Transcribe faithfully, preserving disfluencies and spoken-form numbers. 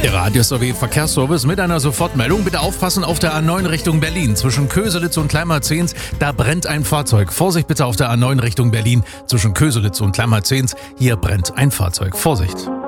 Der Radio S R W Verkehrsservice mit einer Sofortmeldung. Bitte aufpassen auf der A neun Richtung Berlin. Zwischen Köselitz und Kleimarzens, da brennt ein Fahrzeug. Vorsicht bitte auf der A neun Richtung Berlin. Zwischen Köselitz und Kleimarzens, hier brennt ein Fahrzeug. Vorsicht!